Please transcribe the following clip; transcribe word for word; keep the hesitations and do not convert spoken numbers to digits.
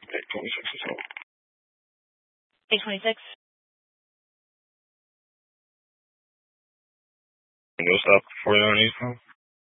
eight twenty-six is all. eight twenty-six. Can you stop before you're on Eastbound?